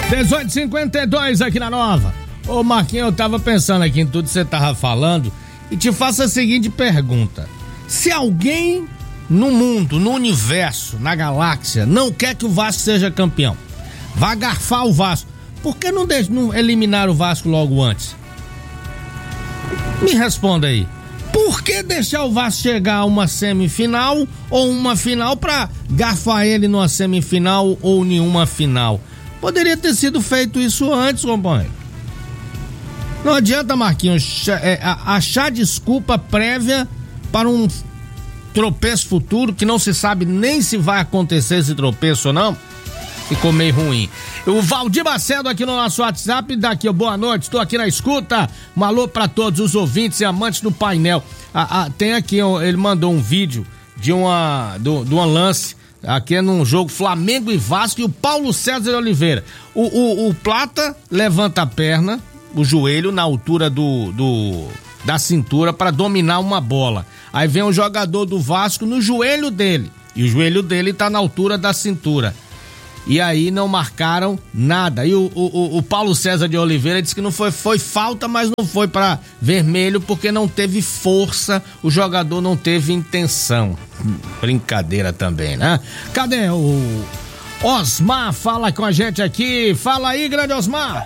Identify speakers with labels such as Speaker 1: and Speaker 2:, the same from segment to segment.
Speaker 1: 18h52 aqui na Nova. Ô Marquinhos, eu tava pensando aqui em tudo que você tava falando e te faço a seguinte pergunta: se alguém no mundo, no universo, na galáxia, não quer que o Vasco seja campeão, vai garfar o Vasco, por que não eliminar o Vasco logo antes? Me responda aí. Por que deixar o Vasco chegar a uma semifinal ou uma final pra garfar ele numa semifinal ou nenhuma final? Poderia ter sido feito isso antes, companheiro. Não adianta, Marquinhos, achar desculpa prévia para um tropeço futuro que não se sabe nem se vai acontecer esse tropeço ou não. Ficou meio ruim. O Valdir Macedo aqui no nosso WhatsApp, daqui, boa noite, estou aqui na escuta. Um alô para todos os ouvintes e amantes do painel. Tem aqui, ele mandou um vídeo de uma lance. Aqui é num jogo Flamengo e Vasco, e o Paulo César Oliveira. O Plata levanta a perna, o joelho na altura da cintura para dominar uma bola. Aí vem o jogador do Vasco no joelho dele, e o joelho dele tá na altura da cintura. E aí não marcaram nada. E o Paulo César de Oliveira disse que não foi falta, mas não foi para vermelho porque não teve força, o jogador não teve intenção. Brincadeira também, né? Cadê o Osmar? Fala com a gente aqui. Fala aí, grande Osmar.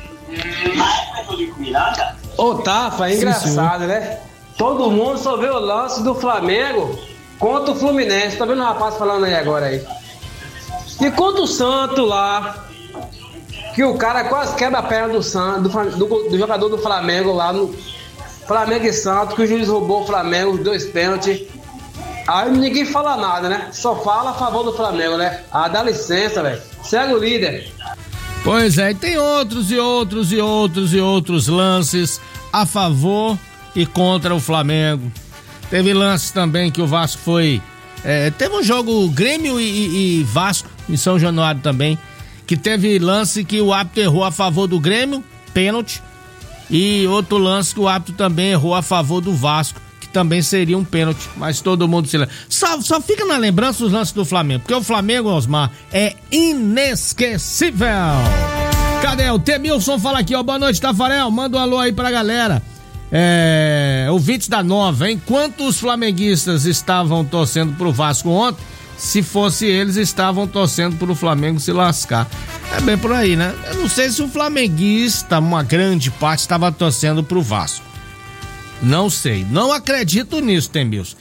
Speaker 2: Ô, Tafa, é engraçado, né? Todo mundo só vê o lance do Flamengo contra o Fluminense. Tá vendo o rapaz falando aí agora aí? E contra o Santos lá, que o cara quase quebra a perna do Santos, do jogador do Flamengo lá no Flamengo e Santos, que o juiz roubou o Flamengo, os 2 pênaltis. Aí ninguém fala nada, né? Só fala a favor do Flamengo, né? Dá licença, velho. Segue o líder.
Speaker 1: Pois é, e tem outros lances a favor e contra o Flamengo. Teve lances também que o Vasco foi... teve um jogo Grêmio e Vasco em São Januário também, que teve lance que o árbitro errou a favor do Grêmio, pênalti, e outro lance que o árbitro também errou a favor do Vasco, que também seria um pênalti, mas todo mundo se lembra. Só fica na lembrança os lances do Flamengo, porque o Flamengo, Osmar, é inesquecível. Cadê? O Temilson fala aqui, ó, boa noite, Tafarel, manda um alô aí pra galera. Ouvintes da Nova, enquanto os flamenguistas estavam torcendo pro Vasco ontem, se fosse eles, estavam torcendo pro Flamengo se lascar. É bem por aí, né? Eu não sei se o flamenguista, uma grande parte, estava torcendo pro Vasco. Não sei, não acredito nisso, Temilson.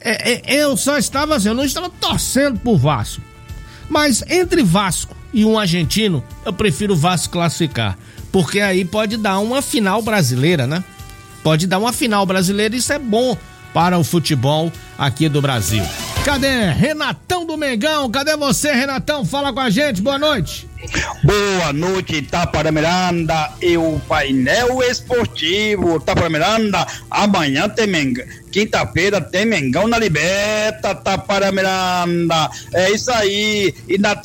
Speaker 1: Eu não estava torcendo pro Vasco. Mas entre Vasco e um argentino, eu prefiro o Vasco classificar, porque aí pode dar uma final brasileira, né? Pode dar uma final brasileira, isso é bom para o futebol aqui do Brasil. Cadê? Renatão do Mengão, cadê você, Renatão? Fala com a gente, boa noite.
Speaker 3: Boa noite, Tapara Miranda e o painel esportivo. Tapara Miranda, amanhã tem Mengão. Quinta-feira tem Mengão na Liberta, Tapara Miranda. É isso aí. E na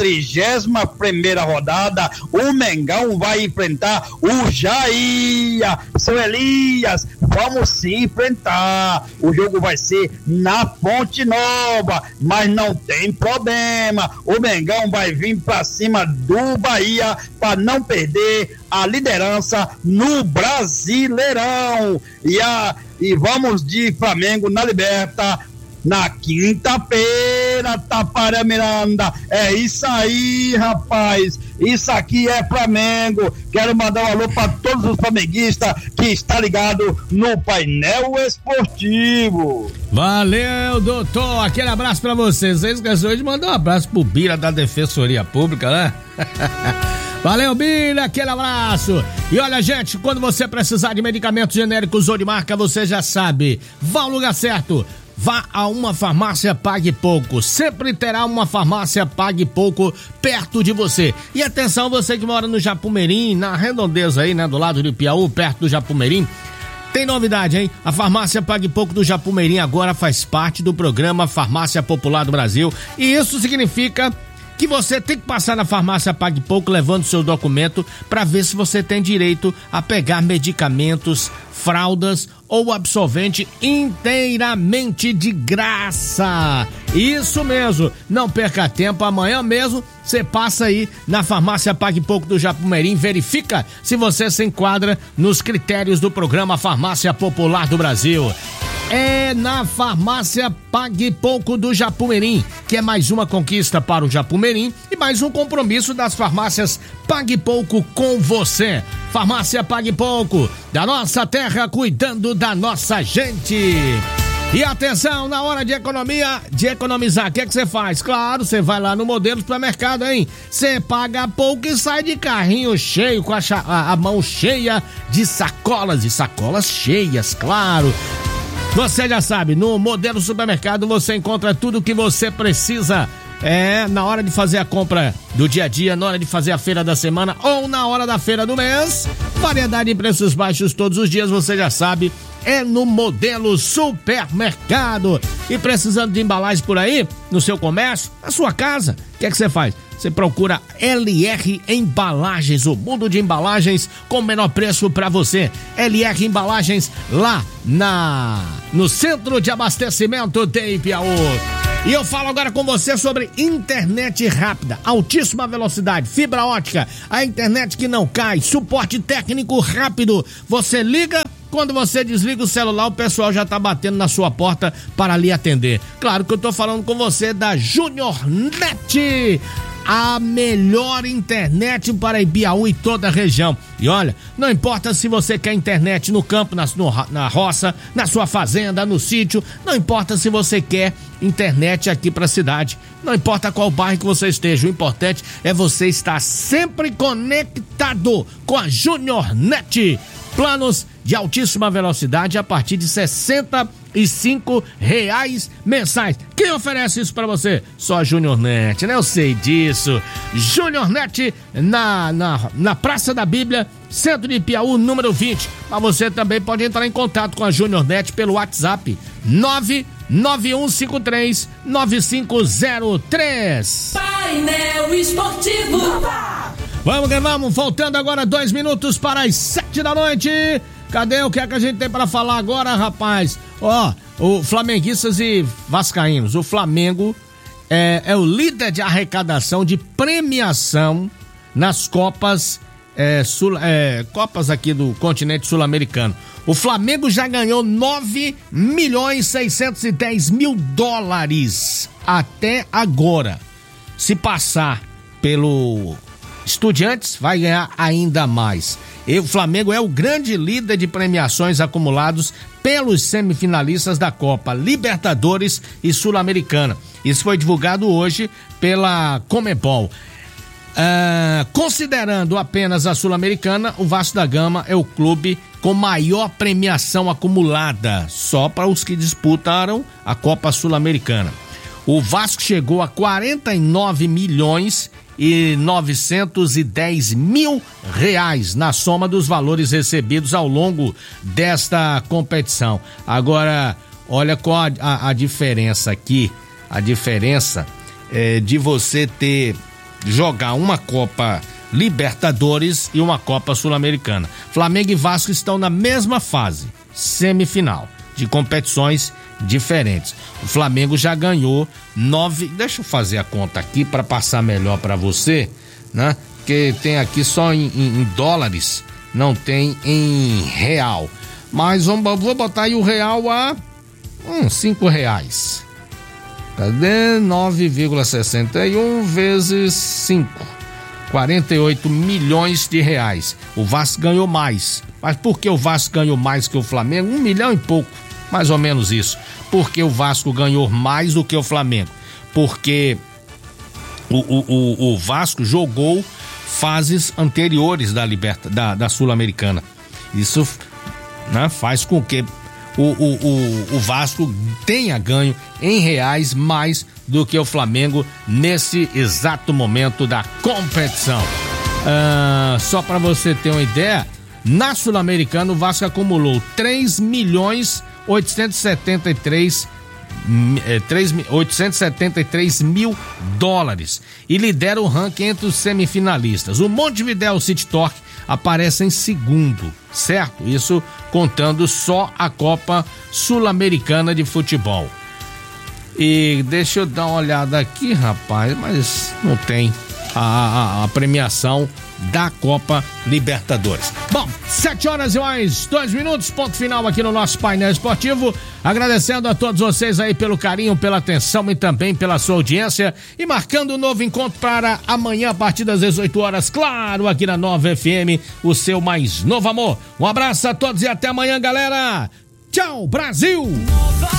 Speaker 3: 31ª rodada, o Mengão vai enfrentar o Jair. Seu Elias, vamos se enfrentar. O jogo vai ser na Fonte Nova, mas não tem problema. O Mengão vai vir pra cima do Bahia para não perder a liderança no Brasileirão. E vamos de Flamengo na Liberta na quinta-feira, Tapara Miranda. É isso aí, rapaz. Isso aqui é Flamengo. Quero mandar um alô para todos os flamenguistas que está ligado no painel esportivo.
Speaker 1: Valeu, doutor. Aquele abraço para vocês. Você esqueceu de mandar um abraço pro Bira da Defensoria Pública, né? Valeu, Bira, aquele abraço. E olha, gente, quando você precisar de medicamentos genéricos ou de marca, você já sabe. Vá ao lugar certo. Vá a uma farmácia Pague Pouco. Sempre terá uma farmácia Pague Pouco perto de você. E atenção, você que mora no Japumerim, na redondeza aí, né, do lado de Piauí, perto do Japumerim. Tem novidade, hein? A farmácia Pague Pouco do Japumerim agora faz parte do programa Farmácia Popular do Brasil. E isso significa que você tem que passar na farmácia Pague Pouco levando seu documento para ver se você tem direito a pegar medicamentos, fraldas ou absolvente inteiramente de graça. Isso mesmo, não perca tempo, amanhã mesmo você passa aí na farmácia Pague Pouco do Japumirim, verifica se você se enquadra nos critérios do programa Farmácia Popular do Brasil. É na farmácia Pague Pouco do Japumirim, que é mais uma conquista para o Japumirim e mais um compromisso das farmácias Pague Pouco com você. Farmácia Pague Pouco, da nossa terra, cuidando da nossa gente. E atenção, na hora de economizar, o que é que você faz? Claro, você vai lá no Modelo Supermercado, hein? Você paga pouco e sai de carrinho cheio, com a mão cheia de sacolas, e sacolas cheias, claro. Você já sabe, no Modelo Supermercado você encontra tudo o que você precisa. Na hora de fazer a compra do dia a dia, na hora de fazer a feira da semana ou na hora da feira do mês. Variedade e preços baixos todos os dias, você já sabe, é no Modelo Supermercado. E precisando de embalagem por aí, no seu comércio, na sua casa, o que é que você faz? Você procura LR Embalagens, o mundo de embalagens com menor preço para você. LR Embalagens lá no Centro de Abastecimento de Ipiaú. E eu falo agora com você sobre internet rápida, altíssima velocidade, fibra ótica, a internet que não cai, suporte técnico rápido. Você liga, quando você desliga o celular, o pessoal já tá batendo na sua porta para lhe atender. Claro que eu tô falando com você da Junior Net, a melhor internet para Ipiaú e toda a região. E olha, não importa se você quer internet no campo, na roça, na sua fazenda, no sítio, não importa se você quer internet aqui para a cidade, não importa qual bairro que você esteja, o importante é você estar sempre conectado com a Junior Net. Planos de altíssima velocidade a partir de R$65 mensais. Quem oferece isso pra você? Só a Junior Net, né? Eu sei disso. Junior Net na Praça da Bíblia, Centro de Ipiaú, número 20. Mas você também pode entrar em contato com a Junior Net pelo WhatsApp 99153-9503.
Speaker 4: Painel Esportivo.
Speaker 1: Vamos que vamos, faltando agora 2 minutos para as 7 da noite. Cadê o que é que a gente tem para falar agora, rapaz? O flamenguistas e vascaínos. O Flamengo é o líder de arrecadação de premiação nas Copas Copas aqui do continente sul-americano. O Flamengo já ganhou $9.610.000 até agora. Se passar pelo Estudiantes, vai ganhar ainda mais. E o Flamengo é o grande líder de premiações acumulados pelos semifinalistas da Copa Libertadores e Sul-Americana. Isso foi divulgado hoje pela Conmebol. Considerando apenas a Sul-Americana, o Vasco da Gama é o clube com maior premiação acumulada, só para os que disputaram a Copa Sul-Americana. O Vasco chegou a R$49.910.000 na soma dos valores recebidos ao longo desta competição. Agora, olha qual a diferença aqui. A diferença é de você jogar uma Copa Libertadores e uma Copa Sul-Americana. Flamengo e Vasco estão na mesma fase, semifinal, de competições diferentes. O Flamengo já ganhou 9. Deixa eu fazer a conta aqui para passar melhor para você, né? Porque tem aqui só em dólares, não tem em real. Mas vou botar aí o real a R$5. Cadê? 9,61 vezes 5. 48 milhões de reais. O Vasco ganhou mais. Mas por que o Vasco ganhou mais que o Flamengo? 1 milhão e pouco. Mais ou menos isso. Porque o Vasco ganhou mais do que o Flamengo? Porque o Vasco jogou fases anteriores da Sul-Americana. Isso, né, faz com que o Vasco tenha ganho em reais mais do que o Flamengo nesse exato momento da competição. Só para você ter uma ideia, na Sul-Americana o Vasco acumulou $3.873.000 e lidera o ranking entre os semifinalistas. O Montevidéu City Torque aparece em segundo, certo? Isso contando só a Copa Sul-Americana de Futebol. E deixa eu dar uma olhada aqui, rapaz, mas não tem a premiação da Copa Libertadores. Bom, 7h02, ponto final aqui no nosso painel esportivo. Agradecendo a todos vocês aí pelo carinho, pela atenção e também pela sua audiência. E marcando um novo encontro para amanhã a partir das 18h, claro, aqui na Nova FM, o seu mais novo amor. Um abraço a todos e até amanhã, galera. Tchau, Brasil!